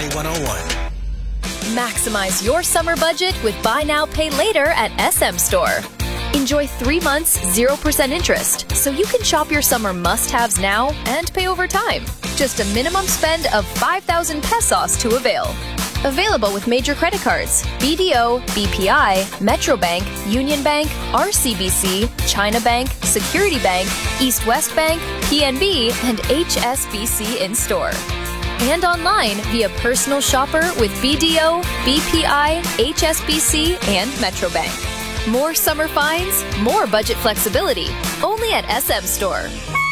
101. Maximize your summer budget with Buy Now, Pay Later at SM Store. Enjoy 3 months, 0% interest, so you can shop your summer must-haves now and pay over time. Just a minimum spend of 5,000 pesos to avail. Available with major credit cards: BDO, BPI, Metrobank, Union Bank, RCBC, China Bank, Security Bank, East West Bank, PNB, and HSBC in store. And online via personal shopper with BDO, BPI, HSBC, and Metrobank. More summer finds, more budget flexibility. Only at SM Store.